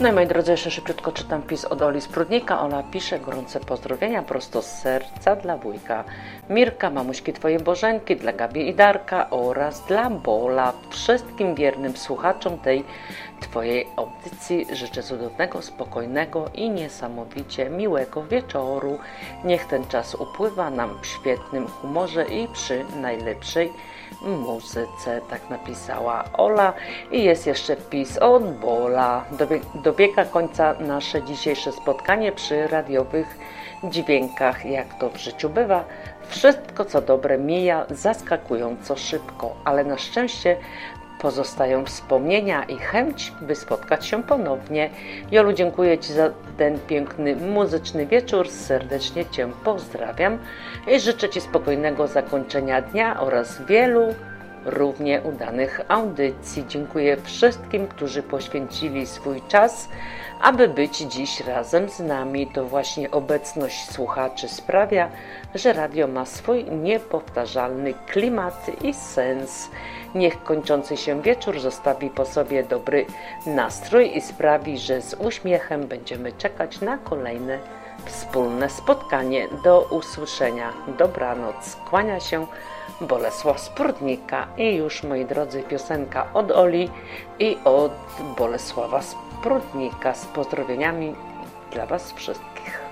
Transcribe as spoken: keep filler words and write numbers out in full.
No i moi drodzy, jeszcze szybciutko czytam wpis od Oli z Prudnika. Ola pisze: gorące pozdrowienia prosto z serca dla wujka Mirka, mamuśki twojej Bożenki, dla Gabi i Darka oraz dla Bola. Wszystkim wiernym słuchaczom tej twojej audycji życzę cudownego, spokojnego i niesamowicie miłego wieczoru. Niech ten czas upływa nam w świetnym humorze i przy najlepszej muzyce. Tak napisała Ola. I jest jeszcze wpis od Bola. Dobiega końca nasze dzisiejsze spotkanie przy radiowych dźwiękach. Jak to w życiu bywa, wszystko co dobre mija zaskakująco szybko, ale na szczęście pozostają wspomnienia i chęć, by spotkać się ponownie. Jolu, dziękuję Ci za ten piękny muzyczny wieczór. Serdecznie Cię pozdrawiam i życzę Ci spokojnego zakończenia dnia oraz wielu równie udanych audycji. Dziękuję wszystkim, którzy poświęcili swój czas, aby być dziś razem z nami. To właśnie obecność słuchaczy sprawia, że radio ma swój niepowtarzalny klimat i sens. Niech kończący się wieczór zostawi po sobie dobry nastrój i sprawi, że z uśmiechem będziemy czekać na kolejne wspólne spotkanie. Do usłyszenia. Dobranoc. Kłania się Bolesław z Prudnika. I już, moi drodzy, piosenka od Oli i od Bolesława z Prudnika z pozdrowieniami dla Was wszystkich.